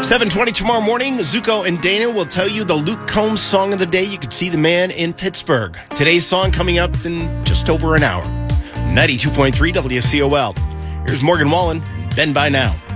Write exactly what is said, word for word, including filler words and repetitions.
seven twenty tomorrow morning, Zuko and Dana will tell you the Luke Combs song of the day. You can see the man in Pittsburgh. Today's song coming up in just over an hour. ninety-two point three W C O L. Here's Morgan Wallen, Ben By Now.